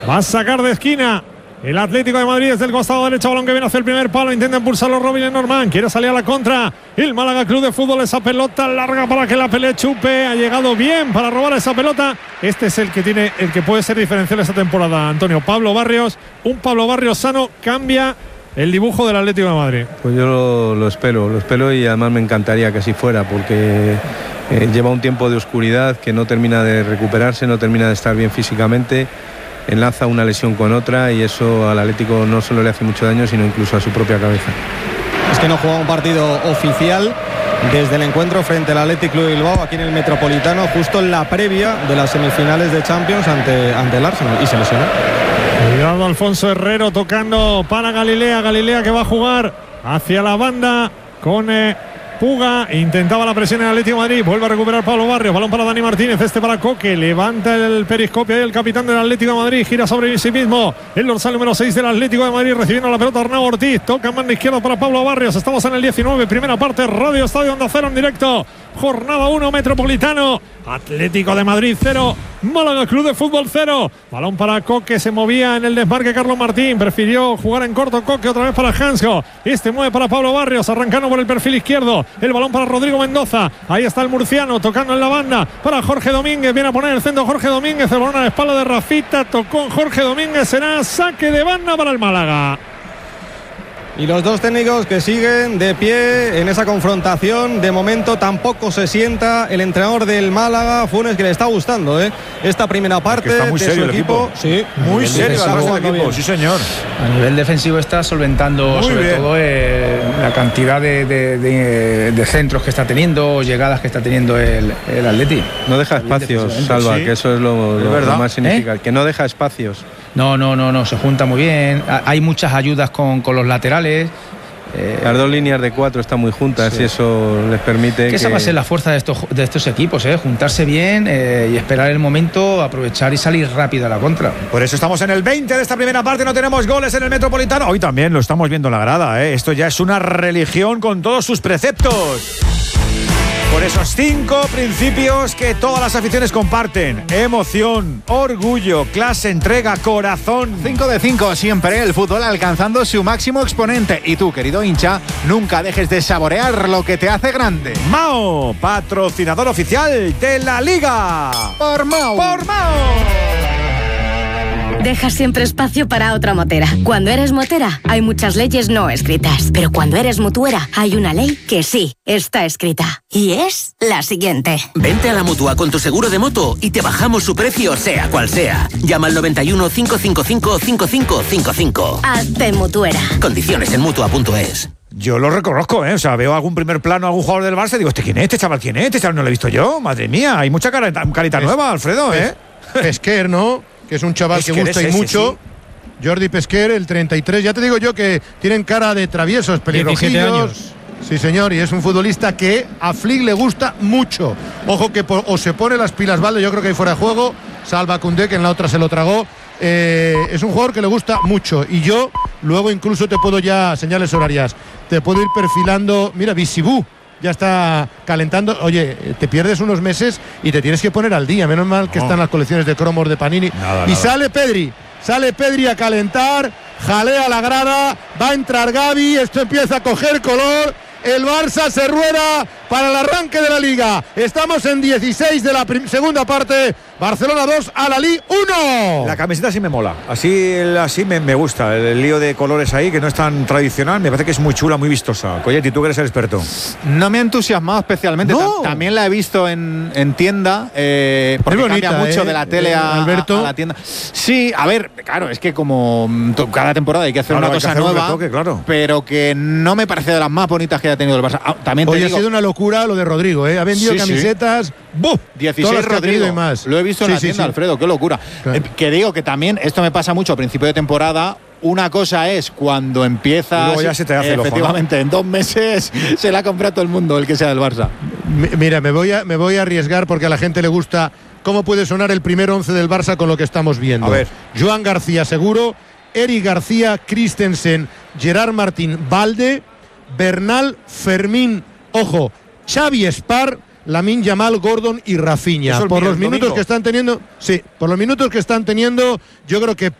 Va a sacar de esquina el Atlético de Madrid desde el costado derecho, balón que viene hacia el primer palo, intenta impulsarlo Robin Lenormand, quiere salir a la contra el Málaga Club de Fútbol, esa pelota larga para que la Pelé chupe, ha llegado bien para robar esa pelota. Este es el que puede ser diferencial esta temporada, Antonio. Pablo Barrios, un Pablo Barrios sano cambia el dibujo del Atlético de Madrid. Pues yo lo espero y además me encantaría que así fuera, porque lleva un tiempo de oscuridad, que no termina de recuperarse, no termina de estar bien físicamente, enlaza una lesión con otra y eso al Atlético no solo le hace mucho daño, sino incluso a su propia cabeza. Es que no juega un partido oficial desde el encuentro frente al Athletic Club de Bilbao aquí en el Metropolitano, justo en la previa de las semifinales de Champions ante el Arsenal, y se lesionó. Cuidado Alfonso Herrero tocando para Galilea que va a jugar hacia la banda con Puga, intentaba la presión en el Atlético de Madrid, vuelve a recuperar Pablo Barrios, balón para Dani Martínez, para Coque, levanta el periscopio y el capitán del Atlético de Madrid gira sobre sí mismo, el dorsal número 6 del Atlético de Madrid, recibiendo la pelota Arnau Ortiz, toca en mano izquierda para Pablo Barrios, estamos en el 19, primera parte, Radio Estadio Onda Cero en directo, jornada 1, Metropolitano, Atlético de Madrid 0, Málaga Club de Fútbol 0, balón para Coque, se movía en el desmarque Carlos Martín, prefirió jugar en corto Coque, otra vez para Hansco, mueve para Pablo Barrios, arrancando por el perfil izquierdo, el balón para Rodrigo Mendoza, ahí está el murciano, tocando en la banda para Jorge Domínguez, viene a poner el centro Jorge Domínguez, el balón a la espalda de Rafita, tocó Jorge Domínguez, será saque de banda para el Málaga. Y los dos técnicos que siguen de pie en esa confrontación. De momento tampoco se sienta el entrenador del Málaga, Funes, que le está gustando esta primera parte. Está muy serio el equipo. Sí, muy serio el equipo, sí señor. A nivel defensivo está solventando muy sobre bien. Todo la cantidad de centros que está teniendo, llegadas que está teniendo el Atleti. No deja espacios, Salva, sí. Que eso es lo más significativo, que no deja espacios. No, se junta muy bien. Hay muchas ayudas con los laterales. Las dos líneas de 4 están muy juntas, sí. Y eso les permite que esa va a ser la fuerza de estos equipos, juntarse bien y esperar el momento, aprovechar y salir rápido a la contra. Por eso estamos en el 20 de esta primera parte, no tenemos goles en el Metropolitano. Hoy también lo estamos viendo en la grada, Esto ya es una religión con todos sus preceptos. Por esos 5 principios que todas las aficiones comparten: emoción, orgullo, clase, entrega, corazón. 5 de 5 siempre, el fútbol alcanzando su máximo exponente. Y tú, querido hincha, nunca dejes de saborear lo que te hace grande. Mao, patrocinador oficial de la Liga. Por Mao. Por Mao. Deja siempre espacio para otra motera. Cuando eres motera, hay muchas leyes no escritas. Pero cuando eres mutuera, hay una ley que sí está escrita. Y es la siguiente. Vente a la Mutua con tu seguro de moto y te bajamos su precio, sea cual sea. Llama al 91 555 5555. Hazte mutuera. Condiciones en Mutua.es. Yo lo reconozco, O sea, veo algún primer plano, algún jugador del Barça y digo, ¿este quién es? ¿Este chaval quién es? ¿Este chaval no lo he visto yo? Madre mía, hay mucha carita nueva, Alfredo, Pesquer, ¿no? Que es un chaval que gusta y mucho. Sí. Jordi Pesquer, el 33. Ya te digo yo que tienen cara de traviesos, pelirrojillos. Sí, señor, y es un futbolista que a Flick le gusta mucho. Ojo que o se pone las pilas, Valde, yo creo que hay fuera de juego. Salva Koundé, que en la otra se lo tragó. Es un jugador que le gusta mucho. Y yo luego incluso te puedo ya, señales horarias, te puedo ir perfilando. Mira, Bisibú ya está calentando. Oye, te pierdes unos meses y te tienes que poner al día. Menos mal que están las colecciones de cromos de Panini. Nada. Sale Pedri a calentar, jalea la grada, va a entrar Gavi, esto empieza a coger color. El Barça se rueda para el arranque de la Liga. Estamos en 16 de la segunda parte. Barcelona 2, Al-Ahly 1. La camiseta sí me mola. Así me gusta. El lío de colores ahí, que no es tan tradicional. Me parece que es muy chula, muy vistosa. Coyetti, tú que eres el experto. No me ha entusiasmado especialmente. No. También la he visto en tienda. Porque bonita, cambia mucho de la tele a la tienda. Sí, a ver, claro, es que como cada temporada hay que hacer una cosa nueva. Retoque, claro. Pero que no me parece de las más bonitas que haya tenido el Barça. También te Hoy digo, ha sido una locura lo de Rodrigo, Ha vendido camisetas. 16 Rodrigo y más. Lo he visto en la tienda, Alfredo, qué locura. Claro. Que digo que también esto me pasa mucho a principio de temporada. Una cosa es cuando empieza, ya se te hace efectivamente, el ojo, ¿no? En 2 meses se la ha comprado todo el mundo, el que sea del Barça. Mira, me voy a arriesgar porque a la gente le gusta cómo puede sonar el primer 11 del Barça con lo que estamos viendo. A ver. Joan García seguro, Eric García, Christensen, Gerard Martín, Valde, Bernal, Fermín, ojo, Xavi Espar, Lamine Yamal, Gordon y Rafinha. Por los minutos que están teniendo, yo creo que